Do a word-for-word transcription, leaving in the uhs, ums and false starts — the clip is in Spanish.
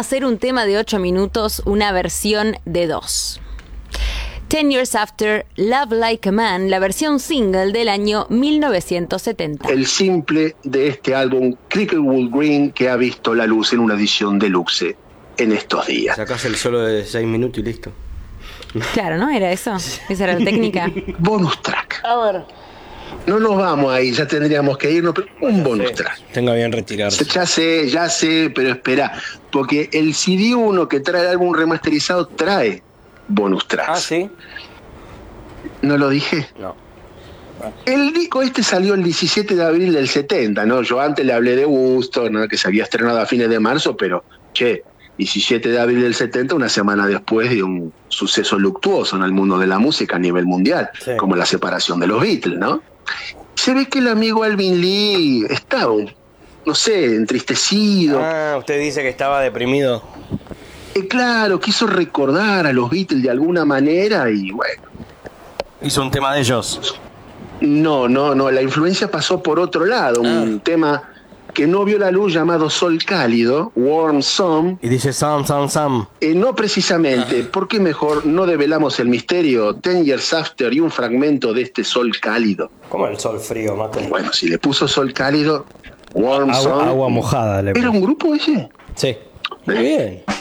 hacer un tema de ocho minutos, una versión de dos. Ten Years After, Love Like a Man, la versión single del año mil novecientos setenta. El simple de este álbum, Cricklewood Green, que ha visto la luz en una edición deluxe en estos días. Sacás el solo de seis minutos y listo. Claro, ¿no? Era eso. Esa era la técnica. Bonus track. A ver. No nos vamos ahí, ya tendríamos que irnos, pero un bonus sí, track. Tenga bien retirarse. Ya sé, ya sé, pero espera, porque el C D uno que trae el álbum remasterizado trae bonus tracks. Ah, ¿sí? ¿No lo dije? No. El disco este salió el diecisiete de abril del setenta, ¿no? Yo antes le hablé de Woodstock, ¿no? Que se había estrenado a fines de marzo, pero, che, diecisiete de abril del setenta, una semana después de un suceso luctuoso en el mundo de la música a nivel mundial, sí, como la separación de los Beatles, ¿no? Se ve que el amigo Alvin Lee estaba, no sé, entristecido. Ah, usted dice que estaba deprimido. Eh, claro, quiso recordar a los Beatles de alguna manera y bueno. ¿Hizo un tema de ellos? No, no, no, la influencia pasó por otro lado, ah. un tema que no vio la luz llamado Sol Cálido, Warm Sun. Y dice Sam, Sam, Sam. Eh, no precisamente, ¿por qué mejor no develamos el misterio? Ten Years After y un fragmento de este Sol Cálido. ¿Cómo el sol frío, Mate? Bueno, si le puso Sol Cálido, Warm agua, Sun. agua mojada. Le ¿Era un grupo ese? Sí. Muy bien.